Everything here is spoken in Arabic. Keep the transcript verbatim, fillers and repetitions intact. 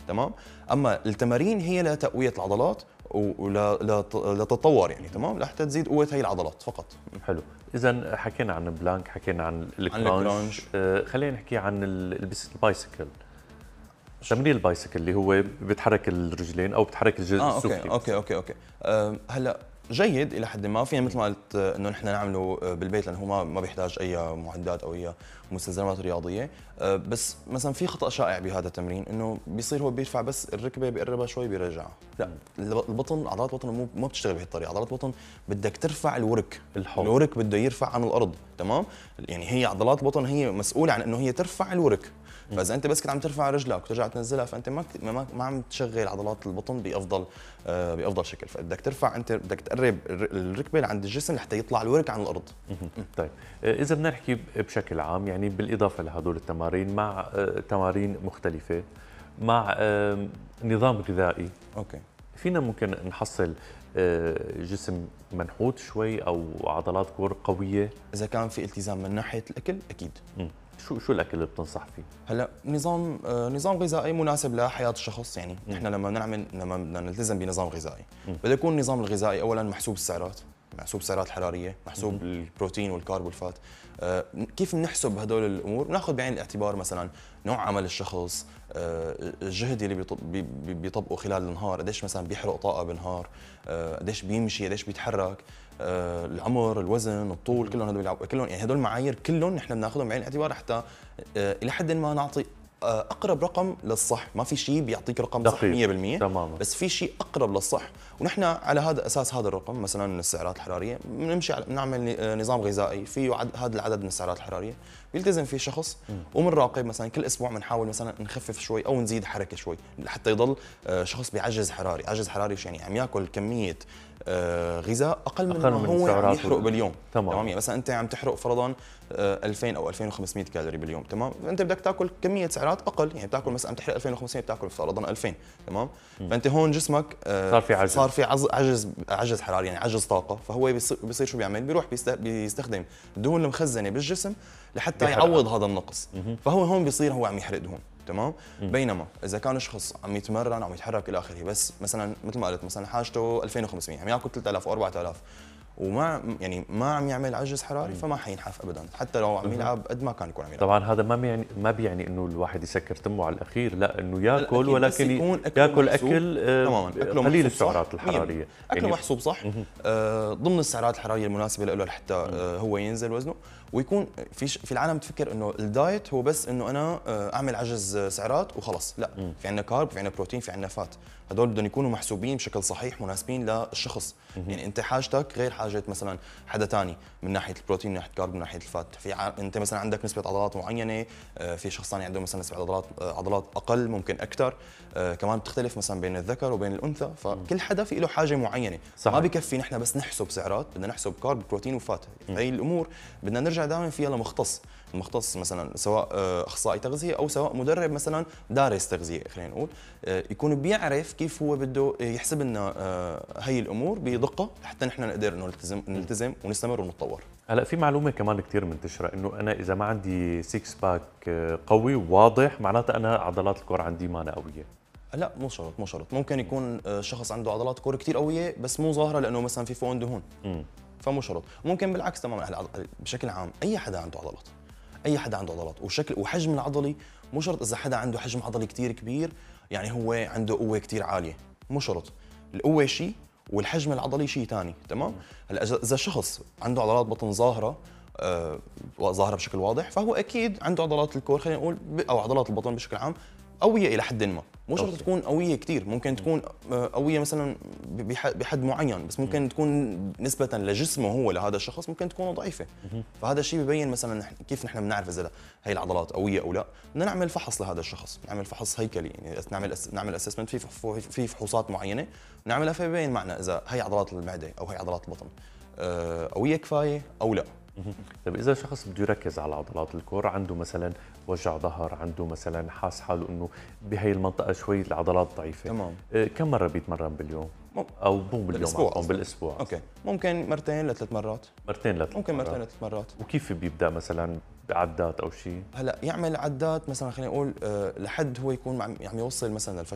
تمام. اما التمارين هي لتقويه العضلات ولتتطور يعني، تمام، لحتى تزيد قوه هي العضلات فقط. حلو. اذا حكينا عن البلانك، حكينا عن الكرانش، آه خلينا نحكي عن البايسكل. تمرين البايسكل اللي هو بتحرك الرجلين او بتحرك الجزء آه السفلي. اوكي اوكي اوكي اوكي أه هلا جيد الى حد ما، فينا مثل ما قلت انه نحن نعمله بالبيت لانه هو ما ما بيحتاج اي معدات او اي مستلزمات رياضيه. أه بس مثلا في خطا شائع بهذا التمرين انه بيصير هو بيرفع بس الركبه بيقربها شوي بيرجعها. لا، البطن عضلات البطن مو ما بتشتغل بهالطريقه. عضلات البطن بدك ترفع الورك، الحوض. الورك بده يرفع عن الارض، تمام. يعني هي عضلات البطن هي مسؤوله عن انه هي ترفع الورك. فاذا انت بس كنت عم ترفع رجلك وترجع تنزلها فانت ما ما, ما عم تشغل عضلات البطن بافضل آه بافضل شكل. فبدك ترفع، انت بدك تقرب الركبه لعند الجسم لحتى يطلع الورك عن الارض. طيب اذا بدنا نحكي بشكل عام، يعني بالاضافه لهدول التمارين مع آه تمارين مختلفه مع آه نظام غذائي، اوكي، فينا ممكن نحصل آه جسم منحوت شوي او عضلات كور قويه اذا كان في التزام من ناحيه الاكل اكيد. م. شو شو الاكل اللي بتنصح فيه؟ هلا نظام آه نظام غذائي مناسب لحياه الشخص. يعني م. نحن لما نعمل لما بدنا نلتزم بنظام غذائي بده يكون النظام الغذائي اولا محسوب السعرات، محسوب السعرات الحراريه، محسوب م. البروتين والكارب والفات. آه كيف بنحسب هدول الامور؟ بناخذ بعين الاعتبار مثلا نوع عمل الشخص، آه الجهد اللي بيطبقه خلال النهار، قديش مثلا بيحرق طاقه بالنهار، آه قديش بيمشي، قديش بيتحرك، آه العمر، الوزن، الطول، كلهم هدول كلهم يعني هدول المعايير كلهم نحن بناخذهم بعين الاعتبار حتى آه الى حد ما نعطي اقرب رقم للصح. ما في شيء بيعطيك رقم صح مية بالمية تماما، بس في شيء اقرب للصح. ونحن على هذا اساس هذا الرقم مثلا السعرات الحراريه بنمشي بنعمل نظام غذائي فيه هذا العدد من السعرات الحراريه بيلتزم فيه شخص. وبنراقب مثلا كل اسبوع بنحاول مثلا نخفف شوي او نزيد حركه شوي لحتى يضل شخص بعجز حراري. عجز حراري شو يعني؟ عم ياكل كميه غذاء اقل من, أقل من هو عم يحرق باليوم. تمام. تمام، يعني مثلا انت عم تحرق فرضا ألفين او ألفين وخمسمية كالوري باليوم، تمام، فانت بدك تاكل كميه سعرات اقل. يعني بتاكل مثلا عم تحرق ألفين وخمسمية بتاكل فرضا ألفين، تمام. م. فانت هون جسمك صار في عجز، صار في عجز عجز حراري، يعني عجز طاقه. فهو بيصير شو بيعمل؟ بيروح بيستخدم الدهون المخزنه بالجسم لحتى يعوض هذا النقص. م. فهو هون بيصير هو عم يحرق دهون، تمام. م. بينما اذا كان شخص عم يتمرن عم يتحرك الى اخره، بس مثلا مثل ما قلت مثلا حاجته ألفين وخمسمية، عم ياكل ثلاثة آلاف او أربعة آلاف وما يعني ما عم يعمل عجز حراري، فما حينحف ابدا حتى لو عم يلعب قد ما كان يكون عم يلعب. طبعا هذا ما بيعني ما بيعني انه الواحد يسكر تمه على الاخير، لا، انه ياكل ولكن ياكل اكل تماما قليل السعرات الحراريه، اكله يعني محسوب صح آه ضمن السعرات الحراريه المناسبه له لحتى آه هو ينزل وزنه. ويكون في في العالم تفكر انه الدايت هو بس انه انا اعمل عجز سعرات وخلص، لا، م. في عندنا كارب، في عندنا بروتين، في عندنا فات. هدول بدهم يكونوا محسوبين بشكل صحيح مناسبين للشخص. م. يعني انت حاجتك غير حاجه مثلا حدا ثاني من ناحيه البروتين، من ناحيه الكارب، من ناحيه الفات. في ع... انت مثلا عندك نسبه عضلات معينه، في شخص ثاني عنده مثلا نسبه عضلات عضلات اقل، ممكن اكثر. كمان بتختلف مثلا بين الذكر وبين الانثى، فكل حدا في له حاجه معينه. صحيح. ما بكفي نحن بس نحسب سعرات، بدنا نحسب كارب، بروتين وفات. هي الامور بدنا نرجع دائما فيها لمختص. المختص مثلا سواء اخصائي تغذيه او سواء مدرب مثلا دارس تغذيه، خلينا نقول، يكون بيعرف كيف هو بده يحسب لنا هي الامور بدقه حتى نحن نقدر نلتزم نلتزم ونستمر ونتطور. هلا في معلومه كمان كثير منتشره انه انا اذا ما عندي سيكس باك قوي وواضح معناتها انا عضلات الكور عندي ما قويه. لا، مو شرط مو شرط ممكن يكون شخص عنده عضلات كور كثير قويه بس مو ظاهره لانه مثلا في فوقهم دهون. م. فمو شرط، ممكن بالعكس تماما. بشكل عام اي حدا عنده عضلات، اي حدا عنده عضلات وشكل وحجم العضلي مو شرط. اذا حدا عنده حجم عضلي كثير كبير يعني هو عنده قوه كثير عاليه، مو شرط. القوه شيء والحجم العضلي شيء ثاني، تمام. هلا اذا شخص عنده عضلات بطن ظاهره آه ظاهره بشكل واضح، فهو اكيد عنده عضلات الكور، خلينا نقول، او عضلات البطن بشكل عام قويه الى حد ما. مو شرط تكون قويه كثير، ممكن تكون قويه مثلا بحد معين، بس ممكن تكون نسبه لجسمه هو لهذا الشخص ممكن تكون ضعيفه. فهذا الشيء ببين مثلا كيف نحن بنعرف اذا هي العضلات قويه او لا. بدنا نعمل فحص لهذا الشخص، نعمل فحص هيكلي، يعني نعمل نعمل اسسمنت في في فحوصات معينه نعملها فبين معنا اذا هي عضلات المعده او هي عضلات البطن قويه كفايه او لا. طيب اذا شخص بده يركز على عضلات الكور، عنده مثلا وجع ظهر، عنده مثلا حاس حاله انه بهي المنطقه شوي العضلات ضعيفه، تمام، كم مره بيتمرن باليوم؟ او مو باليوم، بالاسبوع عفوا بالاسبوع. اوكي، ممكن مرتين لثلاث مرات. مرتين لثلاث ممكن مرتين لثلاث مرات. وكيف بيبدا مثلا بعدات او شيء؟ هلا يعمل عدات مثلا، خلينا نقول أه لحد هو يكون عم يوصل مثلا